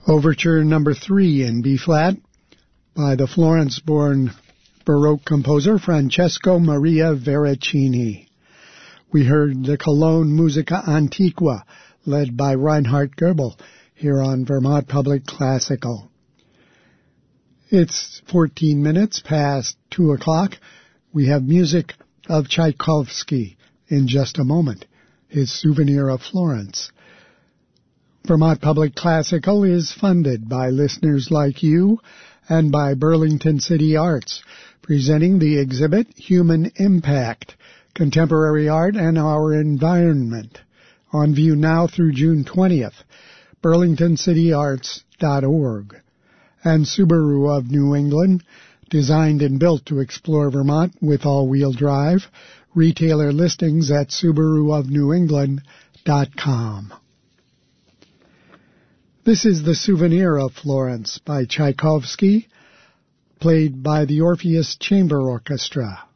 Overture number 3 in B-flat by the Florence-born Baroque composer Francesco Maria Veracini. We heard the Cologne Musica Antiqua, led by Reinhard Goebel, here on Vermont Public Classical. It's 14 minutes past 2 o'clock. We have music of Tchaikovsky in just a moment, his Souvenir of Florence. Vermont Public Classical is funded by listeners like you and by Burlington City Arts, presenting the exhibit Human Impact, Contemporary Art and Our Environment, on view now through June 20th, burlingtoncityarts.org. And Subaru of New England, designed and built to explore Vermont with all-wheel drive, retailer listings at subaruofnewengland.com. This is the Souvenir of Florence by Tchaikovsky, played by the Orpheus Chamber Orchestra.